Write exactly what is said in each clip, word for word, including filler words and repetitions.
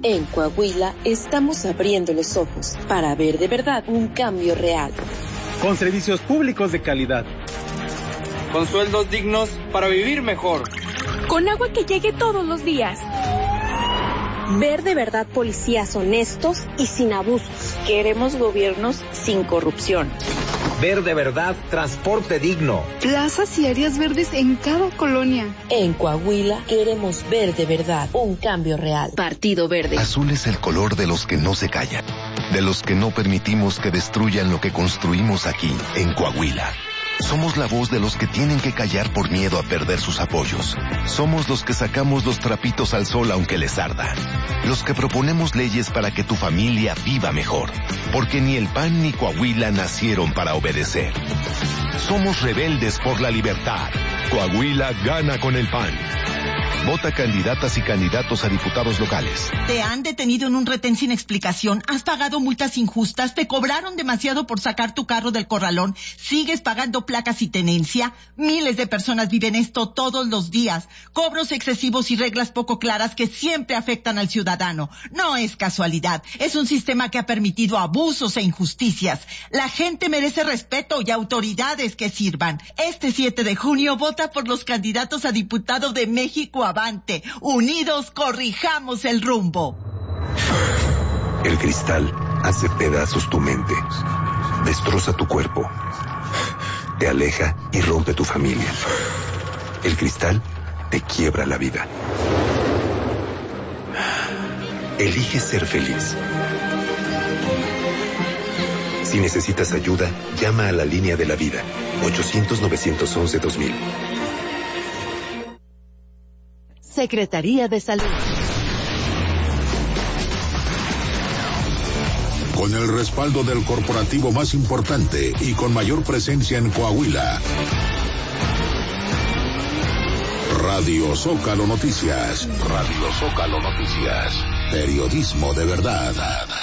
En Coahuila estamos abriendo los ojos para ver de verdad un cambio real. Con servicios públicos de calidad. Con sueldos dignos para vivir mejor. Con agua que llegue todos los días. Ver de verdad policías honestos y sin abusos. Queremos gobiernos sin corrupción. Ver de verdad transporte digno. Plazas y áreas verdes en cada colonia. En Coahuila queremos ver de verdad un cambio real. Partido Verde. Azul es el color de los que no se callan, de los que no permitimos que destruyan lo que construimos aquí, en Coahuila. Somos la voz de los que tienen que callar por miedo a perder sus apoyos. Somos los que sacamos los trapitos al sol aunque les arda. Los que proponemos leyes para que tu familia viva mejor. Porque ni el P A N ni Coahuila nacieron para obedecer. Somos rebeldes por la libertad. Coahuila gana con el P A N. Vota candidatas y candidatos a diputados locales. Te han detenido en un retén sin explicación, has pagado multas injustas, te cobraron demasiado por sacar tu carro del corralón, sigues pagando placas y tenencia. Miles de personas viven esto todos los días. Cobros excesivos y reglas poco claras que siempre afectan al ciudadano. No es casualidad, es un sistema que ha permitido abusos e injusticias. La gente merece respeto y autoridades que sirvan. Este siete de junio vota por los candidatos a diputado de México Avante. Unidos corrijamos el rumbo. El cristal hace pedazos tu mente, destroza tu cuerpo, te aleja y rompe tu familia. El cristal te quiebra la vida. Elige ser feliz. Si necesitas ayuda, llama a la línea de la vida, ochocientos, novecientos once, dos mil. Secretaría de Salud. Con el respaldo del corporativo más importante y con mayor presencia en Coahuila. Radio Zócalo Noticias. Radio Zócalo Noticias. Periodismo de verdad.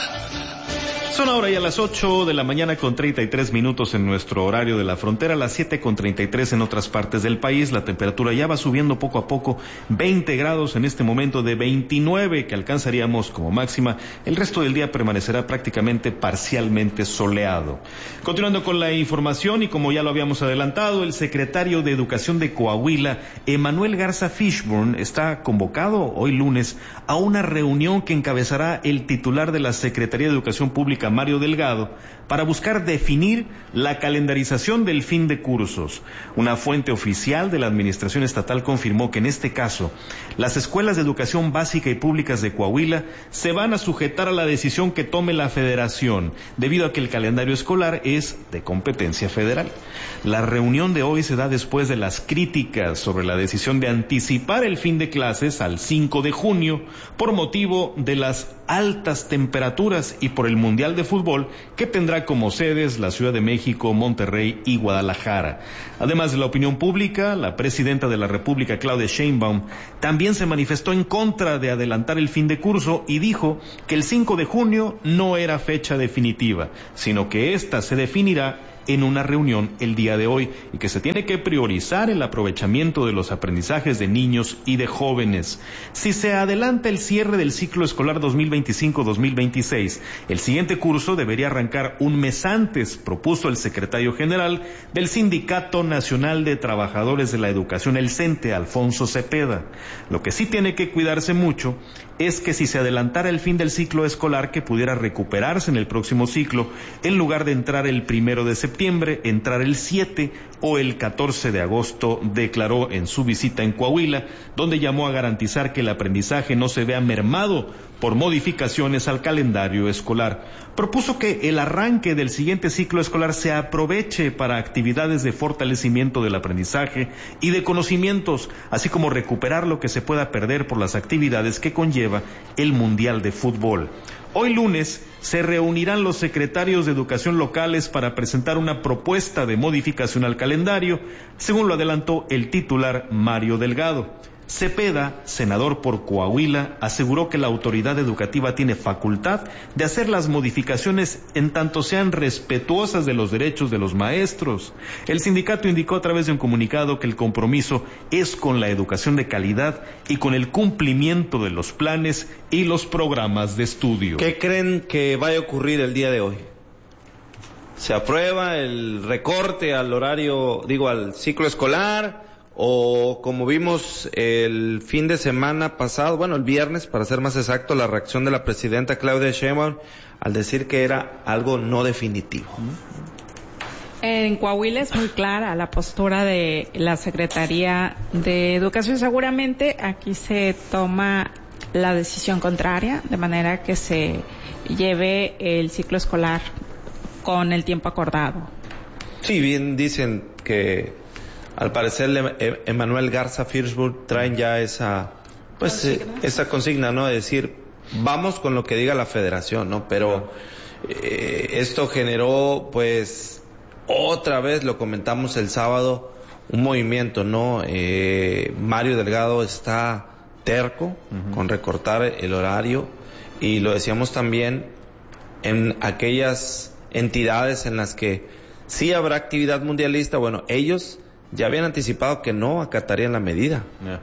Son ahora ya las ocho de la mañana con treinta y tres minutos en nuestro horario de la frontera, las siete con treinta y tres en otras partes del país. La temperatura ya va subiendo poco a poco, veinte grados en este momento de veintinueve que alcanzaríamos como máxima. El resto del día permanecerá prácticamente parcialmente soleado. Continuando con la información y como ya lo habíamos adelantado, el secretario de Educación de Coahuila, Emanuel Garza Fishburne, está convocado hoy lunes a una reunión que encabezará el titular de la Secretaría de Educación Pública, Mario Delgado, para buscar definir la calendarización del fin de cursos. Una fuente oficial de la Administración Estatal confirmó que en este caso, las escuelas de educación básica y públicas de Coahuila se van a sujetar a la decisión que tome la Federación, debido a que el calendario escolar es de competencia federal. La reunión de hoy se da después de las críticas sobre la decisión de anticipar el fin de clases al cinco de junio por motivo de las altas temperaturas y por el Mundial de Fútbol que tendrá como sedes la Ciudad de México, Monterrey y Guadalajara. Además de la opinión pública, la presidenta de la República, Claudia Sheinbaum, también se manifestó en contra de adelantar el fin de curso y dijo que el cinco de junio no era fecha definitiva, sino que ésta se definirá en una reunión el día de hoy y que se tiene que priorizar el aprovechamiento de los aprendizajes de niños y de jóvenes. Si se adelanta el cierre del ciclo escolar dos mil veinticinco dos mil veintiséis, el siguiente curso debería arrancar un mes antes, propuso el secretario general del Sindicato Nacional de Trabajadores de la Educación, el CENTE, Alfonso Cepeda. Lo que sí tiene que cuidarse mucho es que si se adelantara el fin del ciclo escolar, que pudiera recuperarse en el próximo ciclo, en lugar de entrar el primero de septiembre, entrar el siete o el catorce de agosto, declaró en su visita en Coahuila, donde llamó a garantizar que el aprendizaje no se vea mermado por modificaciones al calendario escolar. Propuso que el arranque del siguiente ciclo escolar se aproveche para actividades de fortalecimiento del aprendizaje y de conocimientos, así como recuperar lo que se pueda perder por las actividades que conlleva el Mundial de Fútbol. Hoy lunes se reunirán los secretarios de educación locales para presentar una propuesta de modificación al calendario, según lo adelantó el titular Mario Delgado. Cepeda, senador por Coahuila, aseguró que la autoridad educativa tiene facultad de hacer las modificaciones en tanto sean respetuosas de los derechos de los maestros. El sindicato indicó a través de un comunicado que el compromiso es con la educación de calidad y con el cumplimiento de los planes y los programas de estudio. ¿Qué creen que vaya a ocurrir el día de hoy? ¿Se aprueba el recorte al horario, digo, al ciclo escolar? O como vimos el fin de semana pasado, bueno, el viernes, para ser más exacto, la reacción de la presidenta Claudia Sheinbaum al decir que era algo no definitivo. En Coahuila es muy clara la postura de la Secretaría de Educación. Seguramente aquí se toma la decisión contraria, de manera que se lleve el ciclo escolar con el tiempo acordado. Sí, bien dicen que al parecer Emanuel Garza Fierdsburg traen ya esa pues ¿Consigna? Eh, esa consigna, ¿no? De decir, vamos con lo que diga la federación, ¿no? Pero eh, esto generó, pues, otra vez, lo comentamos el sábado, un movimiento, ¿no? Eh, Mario Delgado está terco uh-huh. con recortar el horario, y lo decíamos también en aquellas entidades en las que sí habrá actividad mundialista. Bueno, ellos ya habían anticipado que no acatarían la medida. Yeah.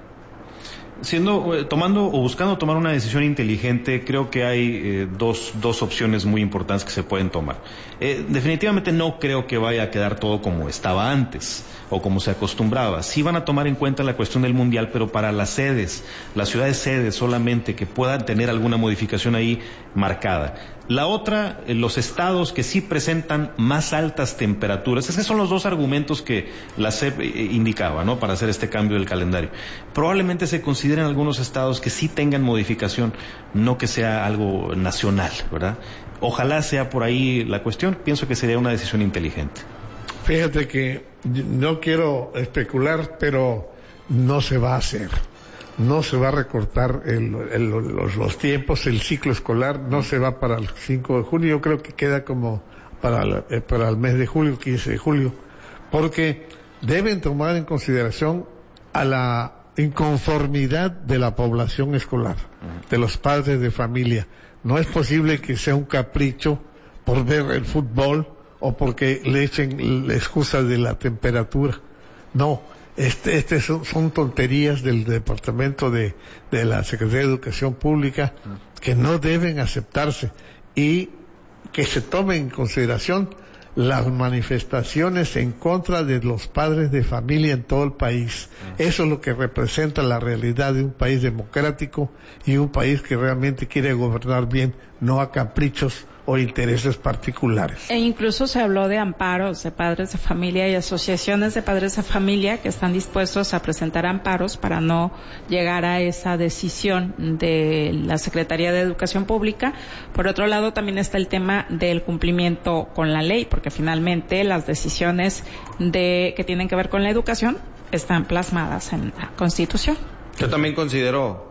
Siendo, eh, tomando o buscando tomar una decisión inteligente, creo que hay eh, dos, dos opciones muy importantes que se pueden tomar. Eh, definitivamente no creo que vaya a quedar todo como estaba antes o como se acostumbraba. Sí van a tomar en cuenta la cuestión del mundial, pero para las sedes, las ciudades sedes solamente, que puedan tener alguna modificación ahí marcada. La otra, los estados que sí presentan más altas temperaturas. Esos son los dos argumentos que la C E P indicaba, ¿no?, para hacer este cambio del calendario. Probablemente se consideren algunos estados que sí tengan modificación, no que sea algo nacional, ¿verdad? Ojalá sea por ahí la cuestión. Pienso que sería una decisión inteligente. Fíjate que no quiero especular, pero no se va a hacer. No se va a recortar el, el, los, los tiempos, el ciclo escolar no se va para el cinco de junio, yo creo que queda como para, la, eh, para el mes de julio, quince de julio, porque deben tomar en consideración a la inconformidad de la población escolar, de los padres de familia. No es posible que sea un capricho por ver el fútbol o porque le echen la excusa de la temperatura. No. Este, este son, son tonterías del Departamento de, de la Secretaría de Educación Pública que no deben aceptarse, y que se tomen en consideración las manifestaciones en contra de los padres de familia en todo el país. Eso es lo que representa la realidad de un país democrático y un país que realmente quiere gobernar bien, no a caprichos o intereses particulares. E incluso se habló de amparos de padres de familia y asociaciones de padres de familia que están dispuestos a presentar amparos para no llegar a esa decisión de la Secretaría de Educación Pública. Por otro lado, también está el tema del cumplimiento con la ley, porque finalmente las decisiones de que tienen que ver con la educación están plasmadas en la Constitución. Yo también considero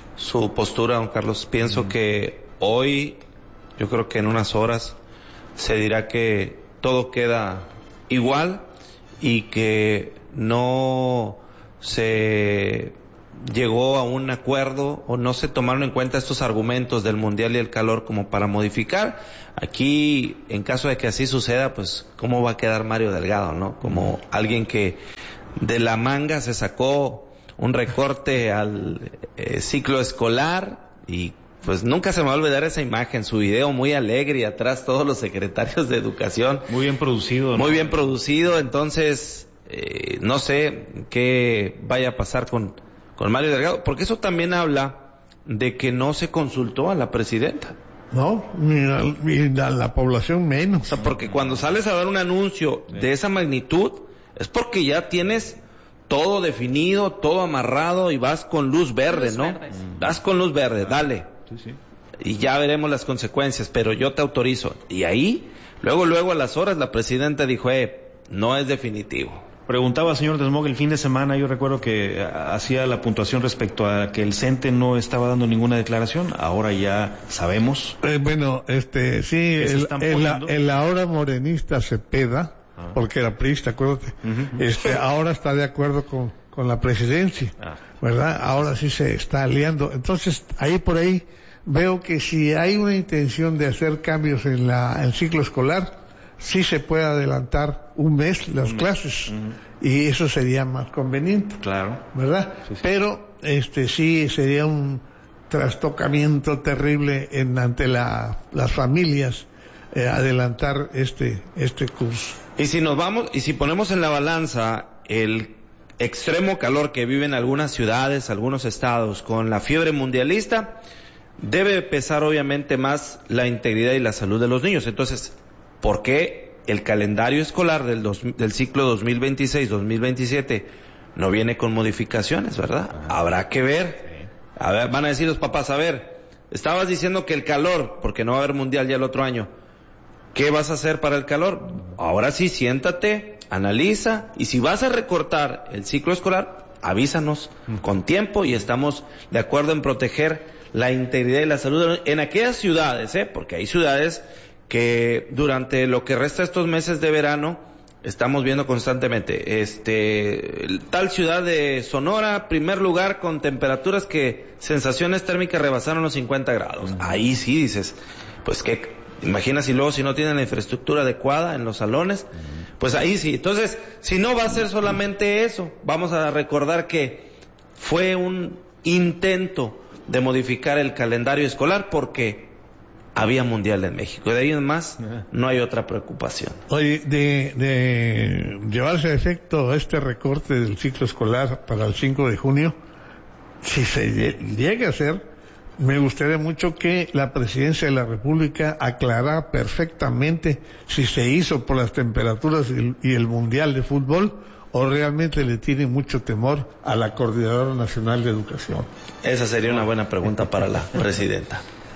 su postura, don Carlos. Pienso mm. que hoy, yo creo que en unas horas se dirá que todo queda igual y que no se llegó a un acuerdo o no se tomaron en cuenta estos argumentos del mundial y el calor como para modificar. Aquí, en caso de que así suceda, pues cómo va a quedar Mario Delgado, ¿no? Como alguien que de la manga se sacó un recorte al eh, ciclo escolar, y pues nunca se me va a olvidar esa imagen, su video muy alegre y atrás todos los secretarios de educación. Muy bien producido, ¿no? Muy bien producido, entonces eh, no sé qué vaya a pasar con, con Mario Delgado, porque eso también habla de que no se consultó a la presidenta. No, ni a, ni a la población menos. O sea, porque cuando sales a dar un anuncio sí. de esa magnitud, es porque ya tienes todo definido, todo amarrado y vas con luz verde, luz ¿no? Verdes. Vas con luz verde, dale. Sí, sí. Y ya veremos las consecuencias, pero yo te autorizo. Y ahí, luego, luego a las horas, la presidenta dijo, eh, no es definitivo. Preguntaba, señor Desmog, el fin de semana yo recuerdo que hacía la puntuación respecto a que el CENTE no estaba dando ninguna declaración. Ahora ya sabemos. Eh, bueno, este, sí, el, el, el ahora morenista Cepeda, ah. porque era priista, acuérdate, uh-huh. este, ahora está de acuerdo con, con la presidencia, ah. ¿verdad? Ahora sí se está aliando. Entonces, ahí por ahí veo que si hay una intención de hacer cambios en la en el ciclo escolar, sí se puede adelantar un mes las un clases mes. Uh-huh. Y eso sería más conveniente, claro, ¿verdad? Sí, sí. Pero este sí sería un trastocamiento terrible en ante la las familias eh, adelantar este este curso. Y si nos vamos y si ponemos en la balanza el extremo calor que viven algunas ciudades, algunos estados con la fiebre mundialista, debe pesar obviamente más la integridad y la salud de los niños. Entonces, ¿por qué el calendario escolar del, dos, del ciclo dos mil veintiséis dos mil veintisiete no viene con modificaciones, verdad? Ajá. Habrá que ver. A ver, van a decir los papás, a ver, estabas diciendo que el calor, porque no va a haber mundial ya el otro año, ¿qué vas a hacer para el calor? Ahora sí, siéntate, analiza, y si vas a recortar el ciclo escolar, avísanos con tiempo y estamos de acuerdo en proteger la integridad y la salud en aquellas ciudades, ¿eh? Porque hay ciudades que durante lo que resta estos meses de verano estamos viendo constantemente, este, tal ciudad de Sonora, primer lugar con temperaturas que sensaciones térmicas rebasaron los cincuenta grados. Uh-huh. Ahí sí dices, pues que, imagina si luego si no tienen la infraestructura adecuada en los salones, uh-huh. pues ahí sí. Entonces, si no va a ser solamente eso, vamos a recordar que fue un intento de modificar el calendario escolar porque había mundial en México. De ahí en más, no hay otra preocupación. Oye, de, de llevarse a efecto este recorte del ciclo escolar para el cinco de junio, si se llega a hacer, me gustaría mucho que la Presidencia de la República aclarara perfectamente si se hizo por las temperaturas y el, y el mundial de fútbol o realmente le tiene mucho temor a la Coordinadora Nacional de Educación. Esa sería una buena pregunta para la Presidenta.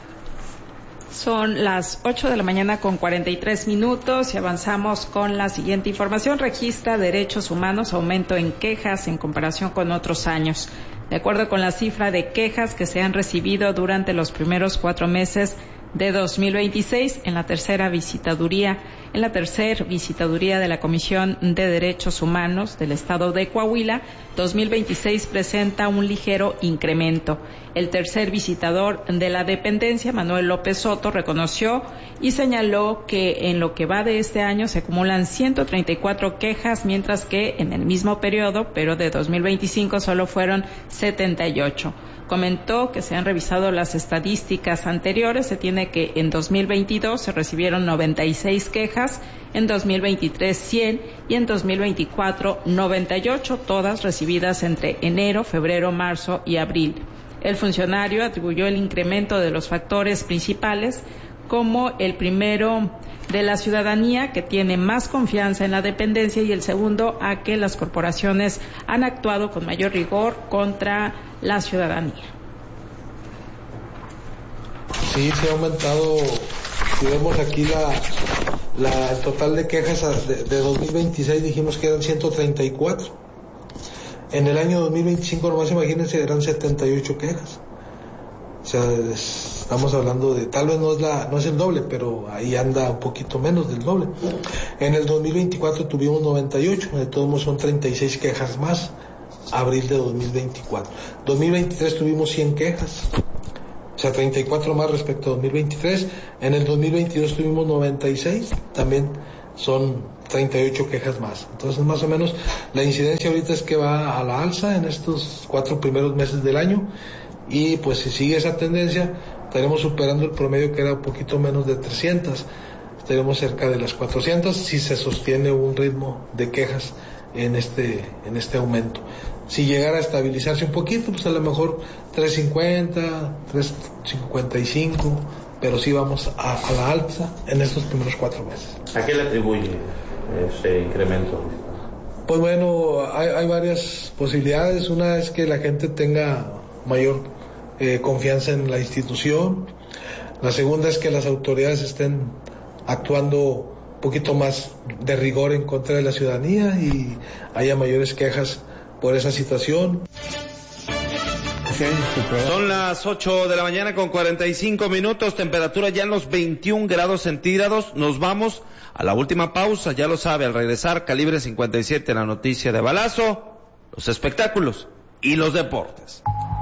Son las ocho de la mañana con cuarenta y tres minutos y avanzamos con la siguiente información. Registra derechos humanos aumento en quejas en comparación con otros años. De acuerdo con la cifra de quejas que se han recibido durante los primeros cuatro meses de dos mil veintiséis en la tercera visitaduría, en la tercera visitaduría de la Comisión de Derechos Humanos del Estado de Coahuila, dos mil veintiséis presenta un ligero incremento. El tercer visitador de la dependencia, Manuel López Soto, reconoció y señaló que en lo que va de este año se acumulan ciento treinta y cuatro quejas, mientras que en el mismo periodo, pero de dos mil veinticinco, solo fueron setenta y ocho. Comentó que se han revisado las estadísticas anteriores, se tiene que en dos mil veintidós se recibieron noventa y seis quejas, en dos mil veintitrés cien y en dos mil veinticuatro noventa y ocho, todas recibidas entre enero, febrero, marzo y abril. El funcionario atribuyó el incremento de los factores principales como el primero de la ciudadanía, que tiene más confianza en la dependencia, y el segundo a que las corporaciones han actuado con mayor rigor contra la ciudadanía. Sí, se ha aumentado, si vemos aquí la, la el total de quejas de, de dos mil veintiséis, dijimos que eran ciento treinta y cuatro. En el año dos mil veinticinco, nomás imagínense, eran setenta y ocho quejas. O sea, es, estamos hablando de, tal vez no es la, no es el doble, pero ahí anda un poquito menos del doble. En el dos mil veinticuatro tuvimos noventa y ocho, de todos modos son treinta y seis quejas más, abril de dos mil veinticuatro. dos mil veintitrés tuvimos cien quejas, o sea, treinta y cuatro más respecto a dos mil veintitrés. En el dos mil veintidós tuvimos noventa y seis, también son treinta y ocho quejas más. Entonces, más o menos, la incidencia ahorita es que va a la alza en estos cuatro primeros meses del año. Y pues si sigue esa tendencia, estaremos superando el promedio, que era un poquito menos de trescientas, estaremos cerca de las cuatrocientas si se sostiene un ritmo de quejas en este en este aumento. Si llegara a estabilizarse un poquito, pues a lo mejor trescientos cincuenta, trescientos cincuenta y cinco, pero sí vamos a, a la alza en estos primeros cuatro meses. ¿A qué le atribuye ese incremento? Pues bueno, hay, hay varias posibilidades. Una es que la gente tenga mayor Eh, confianza en la institución. La segunda es que las autoridades estén actuando un poquito más de rigor en contra de la ciudadanía y haya mayores quejas por esa situación. Son las ocho de la mañana con cuarenta y cinco minutos, temperatura ya en los veintiún grados centígrados. Nos vamos a la última pausa, ya lo sabe, al regresar, Calibre cincuenta y siete, la noticia de balazo. los espectáculos y los deportes.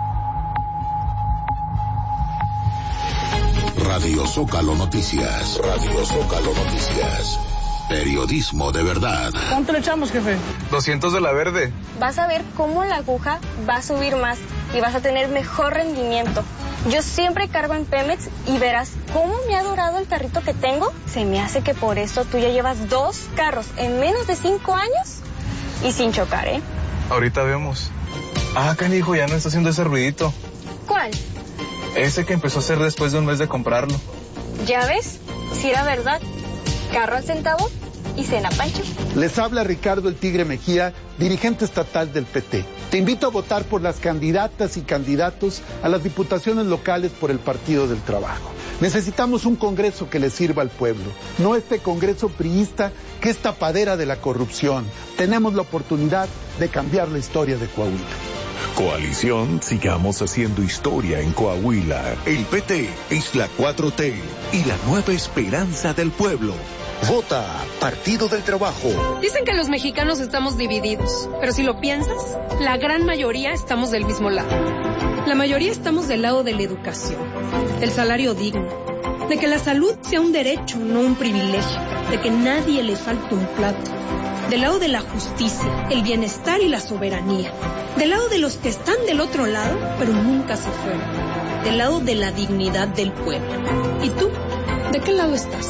Radio Zócalo Noticias. Radio Zócalo Noticias. Periodismo de verdad. ¿Cuánto le echamos, jefe? doscientos de la verde. Vas a ver cómo la aguja va a subir más y vas a tener mejor rendimiento. Yo siempre cargo en Pemex y verás cómo me ha durado el carrito que tengo. Se me hace que por eso tú ya llevas dos carros en menos de cinco años y sin chocar, ¿eh? Ahorita vemos. Ah, canijo, ya no está haciendo ese ruidito. ¿Cuál? Ese que empezó a hacer después de un mes de comprarlo. ¿Ya ves? Si era verdad. Carro al centavo y cena Pancho. Les habla Ricardo el Tigre Mejía, dirigente estatal del P T. Te invito a votar por las candidatas y candidatos a las diputaciones locales por el Partido del Trabajo. Necesitamos un Congreso que le sirva al pueblo, no este Congreso priista que es tapadera de la corrupción. Tenemos la oportunidad de cambiar la historia de Coahuila. Coalición, sigamos haciendo historia en Coahuila. El P T es la cuatro T y la nueva esperanza del pueblo. Vota Partido del Trabajo. Dicen que los mexicanos estamos divididos, pero si lo piensas, la gran mayoría estamos del mismo lado. La mayoría estamos del lado de la educación, del salario digno, de que la salud sea un derecho, no un privilegio, de que nadie le falte un plato, del lado de la justicia, el bienestar y la soberanía, del lado de los que están del otro lado, pero nunca se fueron, del lado de la dignidad del pueblo. ¿Y tú? ¿De qué lado estás?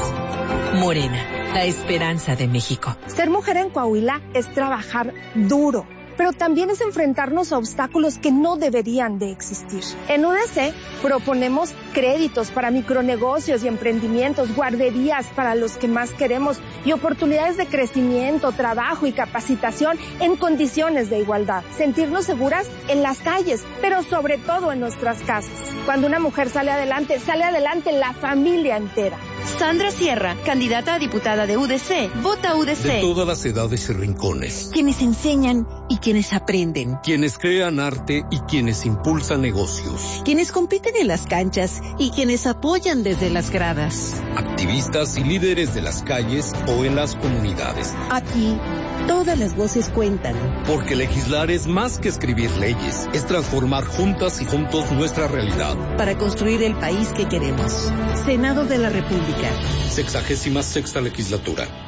Morena, la esperanza de México. Ser mujer en Coahuila es trabajar duro, pero también es enfrentarnos a obstáculos que no deberían de existir. En U D C proponemos créditos para micronegocios y emprendimientos, guarderías para los que más queremos y oportunidades de crecimiento, trabajo y capacitación en condiciones de igualdad. Sentirnos seguras en las calles, pero sobre todo en nuestras casas. Cuando una mujer sale adelante, sale adelante la familia entera. Sandra Sierra, candidata a diputada de U D C. Vota U D C. De todas las edades y rincones. Quienes enseñan y quienes aprenden. Quienes crean arte y quienes impulsan negocios. Quienes compiten en las canchas y quienes apoyan desde las gradas. Activistas y líderes de las calles o en las comunidades. Aquí, todas las voces cuentan. Porque legislar es más que escribir leyes, es transformar juntas y juntos nuestra realidad. Para construir el país que queremos. Senado de la República. Sexagésima sexta legislatura.